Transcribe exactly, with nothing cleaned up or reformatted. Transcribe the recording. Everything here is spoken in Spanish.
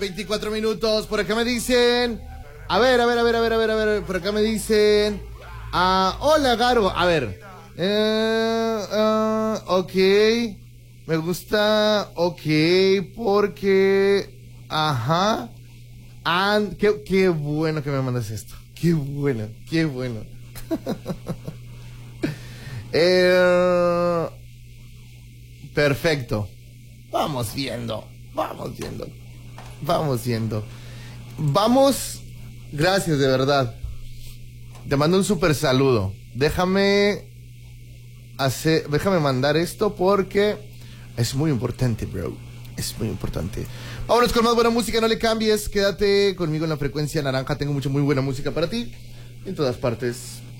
veinticuatro minutos. Por acá me dicen. A ver, a ver, a ver, a ver, a ver, a ver. Por acá me dicen. Ah, hola, Garo. A ver. Eh, uh, ok. Me gusta. Ok. Porque. Ajá. And, qué, qué bueno que me mandas esto. Qué bueno, qué bueno. eh, perfecto. Vamos viendo. Vamos viendo. Vamos viendo. Vamos. Gracias, de verdad. Te mando un super saludo. Déjame hacer, déjame mandar esto porque es muy importante, bro. Es muy importante. Vámonos con más buena música, no le cambies. Quédate conmigo en la frecuencia naranja. Tengo mucha muy buena música para ti. En todas partes.